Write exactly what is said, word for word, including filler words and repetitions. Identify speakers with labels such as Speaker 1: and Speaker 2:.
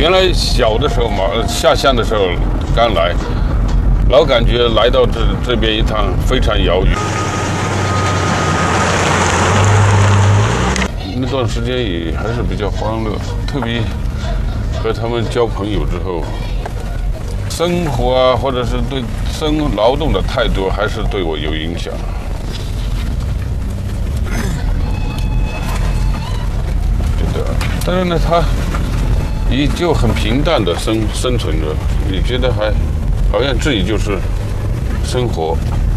Speaker 1: 原来小的时候嘛，下乡的时候刚来，老感觉来到这这边一趟非常遥远。那段时间也还是比较欢乐，特别和他们交朋友之后，生活啊，或者是对生劳动的态度，还是对我有影响。觉得，但是呢，他也就很平淡的生生存着，你觉得还好像自己就是生活。